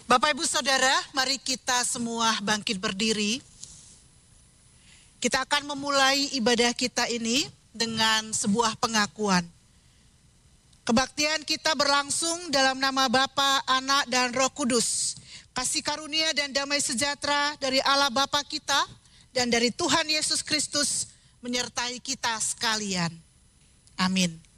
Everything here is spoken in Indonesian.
Bapak Ibu Saudara, mari kita semua bangkit berdiri. Kita akan memulai ibadah kita ini dengan sebuah pengakuan. Kebaktian kita berlangsung dalam nama Bapa, Anak, dan Roh Kudus. Kasih karunia dan damai sejahtera dari Allah Bapa kita dan dari Tuhan Yesus Kristus menyertai kita sekalian. Amin.